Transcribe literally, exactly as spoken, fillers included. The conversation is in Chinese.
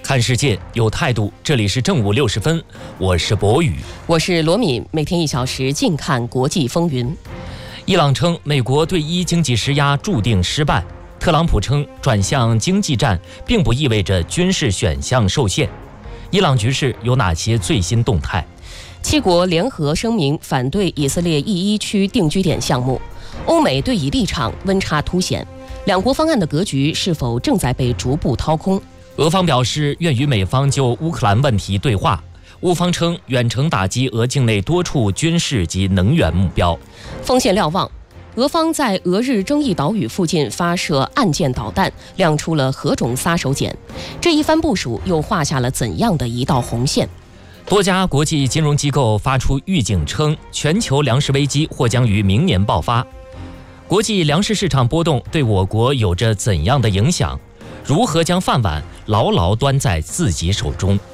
看世界有态度，这里是正午六十分，我是博宇， 我是罗敏，每天一小时静看国际风云。 伊朗称美国对伊经济施压注定失败，特朗普称转向经济战并不意味着军事选项受限。伊朗局势有哪些最新动态？ 七国联合声明反对以色列第一区定居点项目，欧美对以立场温差凸显，两国方案的格局是否正在被逐步掏空？ 俄方表示愿与美方就乌克兰问题对话，乌方称远程打击俄境内多处军事及能源目标。 锋线瞭望，俄方在俄日争议岛屿附近发射岸舰导弹，亮出了何种杀手锏？这一番部署又画下了怎样的一道红线？ 多家国际金融机构发出预警称，全球粮食危机或将于明年爆发。国际粮食市场波动对我国有着怎样的影响？如何将饭碗牢牢端在自己手中？